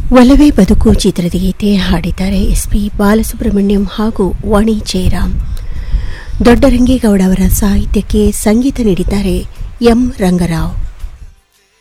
ಒಲವೇ ಬದುಕು ಚಿತ್ರದ ಗೀತೆ ಹಾಡಿದ್ದಾರೆ ಎಸ್ಪಿ ಬಾಲಸುಬ್ರಹ್ಮಣ್ಯಂ ಹಾಗೂ ವಾಣಿ ಜಯರಾಮ್. ದೊಡ್ಡರಂಗೇಗೌಡ ಅವರ ಸಾಹಿತ್ಯಕ್ಕೆ ಸಂಗೀತ ನೀಡಿದ್ದಾರೆ ಎಂ ರಂಗರಾವ್.